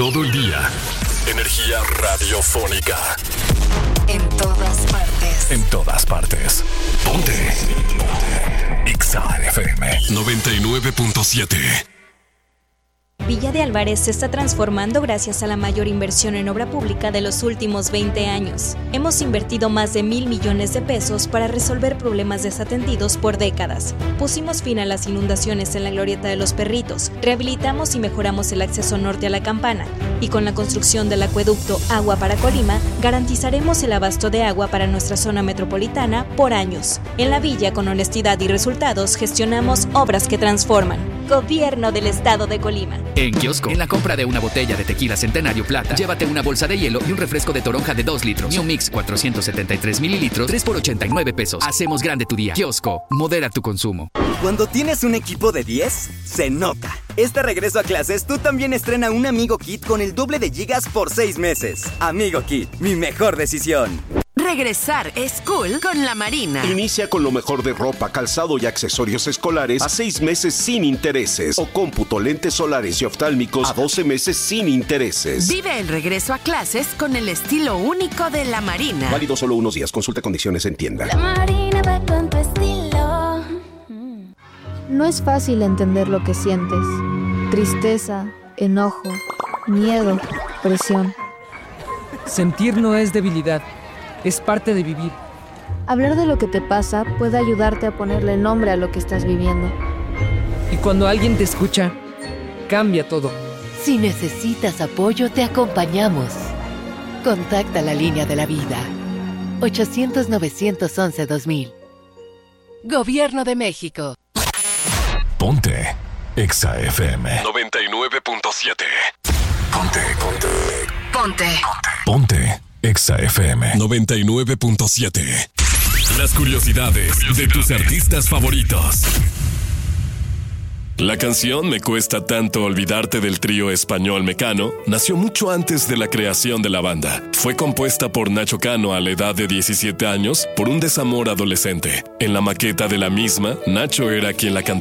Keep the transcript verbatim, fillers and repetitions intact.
todo el día. Energía radiofónica. En todas partes. En todas partes. Ponte. Ponte. Exa F M noventa y nueve punto siete. Villa de Álvarez se está transformando gracias a la mayor inversión en obra pública de los últimos veinte años. Hemos invertido más de mil millones de pesos para resolver problemas desatendidos por décadas. Pusimos fin a las inundaciones en la Glorieta de los Perritos, rehabilitamos y mejoramos el acceso norte a la Campana, y con la construcción del acueducto Agua para Colima, garantizaremos el abasto de agua para nuestra zona metropolitana por años. En la villa, con honestidad y resultados, gestionamos obras que transforman. Gobierno del Estado de Colima. En Kiosco, en la compra de una botella de tequila Centenario Plata, llévate una bolsa de hielo y un refresco de toronja de dos litros. New Mix cuatrocientos setenta y tres mililitros, tres por ochenta y nueve pesos. Hacemos grande tu día. Kiosco, modera tu consumo. Cuando tienes un equipo de diez, se nota. Este regreso a clases, tú también estrena un Amigo Kit con el doble de gigas por seis meses. Amigo Kit, mi mejor decisión. Regresar es cool con la Marina. Inicia con lo mejor de ropa, calzado y accesorios escolares a seis meses sin intereses. O cómputo, lentes solares y oftálmicos a doce meses sin intereses. Vive el regreso a clases con el estilo único de la Marina. Válido solo unos días. Consulta condiciones en tienda. La Marina va con tu estilo. No es fácil entender lo que sientes. Tristeza, enojo, miedo, presión. Sentir no es debilidad. Es parte de vivir. Hablar de lo que te pasa puede ayudarte a ponerle nombre a lo que estás viviendo. Y cuando alguien te escucha, cambia todo. Si necesitas apoyo, te acompañamos. Contacta la línea de la vida. ochocientos, novecientos once, dos mil. Gobierno de México. Ponte. Exa F M noventa y nueve punto siete. Ponte, ponte. Ponte. Ponte. Exa F M noventa y nueve punto siete. Las curiosidades de tus artistas favoritos. La canción Me cuesta tanto olvidarte del trío español Mecano nació mucho antes de la creación de la banda. Fue compuesta por Nacho Cano a la edad de diecisiete años por un desamor adolescente. En la maqueta de la misma, Nacho era quien la cantaba.